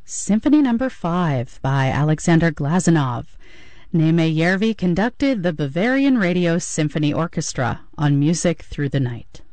Symphony Number 5 by Alexander Glazunov. Neme Järvi conducted the Bavarian Radio Symphony Orchestra on Music Through the Night.